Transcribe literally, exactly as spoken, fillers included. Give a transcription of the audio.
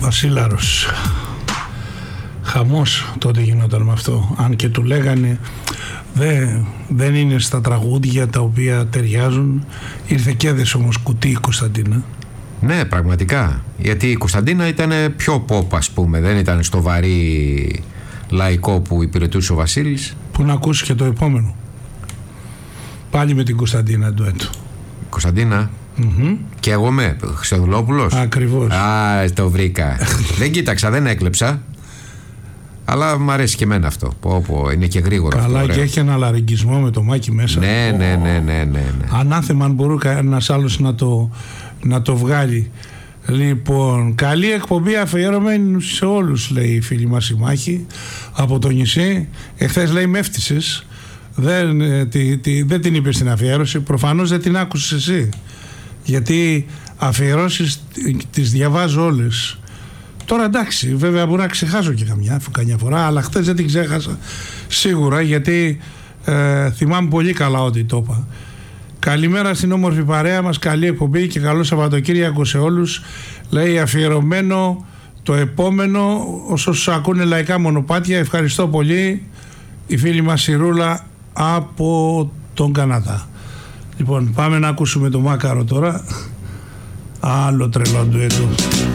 Βασίλαρος. Χαμός τότε γινόταν με αυτό. Αν και του λέγανε δε, δεν είναι στα τραγούδια τα οποία ταιριάζουν. Ήρθε και έδεσε όμως κουτί η Κωνσταντίνα. Ναι, πραγματικά. Γιατί η Κωνσταντίνα ήταν πιο pop, ας πούμε. Δεν ήταν στο βαρύ λαϊκό που υπηρετούσε ο Βασίλης. Που να ακούσει και το επόμενο. Πάλι με την Κωνσταντίνα ντουέτο. Κωνσταντίνα. Mm-hmm. Και εγώ με Χριστοδουλόπουλος. Ακριβώς. Α, το βρήκα. Δεν κοίταξα, δεν έκλεψα. Αλλά μου αρέσει και εμένα αυτό. Πω, πω, είναι και γρήγορο. Καλά, αυτό, και έχει ένα λαρυγγισμό με το μάκι μέσα. Ναι, ναι, ναι, ναι, ναι, ναι. Ανάθεμα αν μπορούσε ένας άλλος να το, να το βγάλει. Λοιπόν, καλή εκπομπή αφιερωμένη σε όλους, λέει η φίλη μας η Μάχη από το νησί. Εχθές, λέει, με έφτυσες. Δεν, τη, τη, δεν την είπες στην αφιέρωση. Προφανώς δεν την άκουσες εσύ. Γιατί αφιερώσεις τις διαβάζω όλες. Τώρα εντάξει, βέβαια μπορώ να ξεχάσω και καμιά, καμιά φορά, αλλά χτες δεν την ξέχασα σίγουρα, γιατί ε, θυμάμαι πολύ καλά ότι το είπα. Καλημέρα στην όμορφη παρέα μας, καλή εκπομπή και καλό Σαββατοκύριακο σε όλους. Λέει αφιερωμένο το επόμενο όσους ακούνε λαϊκά μονοπάτια. Ευχαριστώ πολύ, η φίλη μας η Ρούλα από τον Καναδά. Λοιπόν, πάμε να ακούσουμε το Μάκαρο τώρα. Άλλο τρελό ντουέτο.